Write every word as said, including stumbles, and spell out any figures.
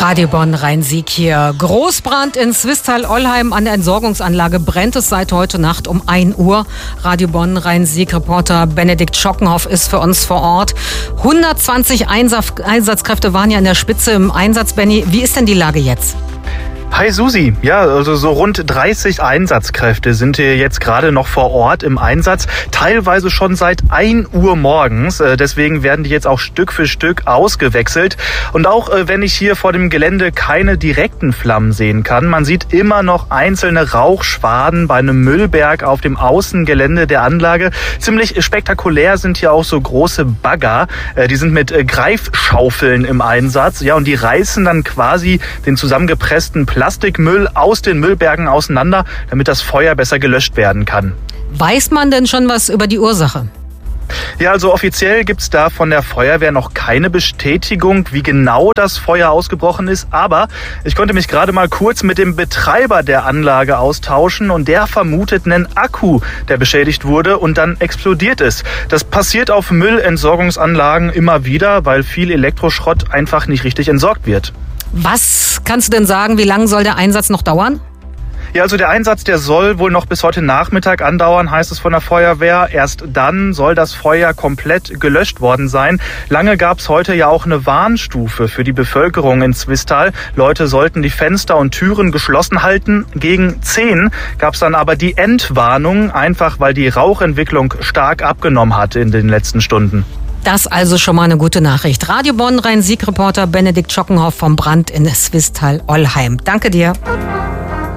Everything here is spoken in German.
Radio Bonn Rhein-Sieg hier. Großbrand in Swisttal-Ollheim. An der Entsorgungsanlage brennt es seit heute Nacht um ein Uhr. Radio Bonn Rhein-Sieg-Reporter Benedikt Schockenhoff ist für uns vor Ort. hundertzwanzig Einsatzkräfte waren ja in der Spitze im Einsatz. Benny, wie ist denn die Lage jetzt? Hi Susi, ja, also so rund dreißig Einsatzkräfte sind hier jetzt gerade noch vor Ort im Einsatz, teilweise schon seit ein Uhr morgens. Deswegen werden die jetzt auch Stück für Stück ausgewechselt. Und auch wenn ich hier vor dem Gelände keine direkten Flammen sehen kann, man sieht immer noch einzelne Rauchschwaden bei einem Müllberg auf dem Außengelände der Anlage. Ziemlich spektakulär sind hier auch so große Bagger. Die sind mit Greifschaufeln im Einsatz. Ja, und die reißen dann quasi den zusammengepressten Plastikmüll aus den Müllbergen auseinander, damit das Feuer besser gelöscht werden kann. Weiß man denn schon was über die Ursache? Ja, also offiziell gibt's da von der Feuerwehr noch keine Bestätigung, wie genau das Feuer ausgebrochen ist. Aber ich konnte mich gerade mal kurz mit dem Betreiber der Anlage austauschen und der vermutet einen Akku, der beschädigt wurde und dann explodiert ist. Das passiert auf Müllentsorgungsanlagen immer wieder, weil viel Elektroschrott einfach nicht richtig entsorgt wird. Was kannst du denn sagen, wie lange soll der Einsatz noch dauern? Ja, also der Einsatz, der soll wohl noch bis heute Nachmittag andauern, heißt es von der Feuerwehr. Erst dann soll das Feuer komplett gelöscht worden sein. Lange gab es heute ja auch eine Warnstufe für die Bevölkerung in Swisttal. Leute sollten die Fenster und Türen geschlossen halten. Gegen zehn gab es dann aber die Entwarnung, einfach weil die Rauchentwicklung stark abgenommen hat in den letzten Stunden. Das also schon mal eine gute Nachricht. Radio Bonn Rhein-Sieg-Reporter Benedikt Schockenhoff vom Brand in Swisttal-Ollheim. Danke dir.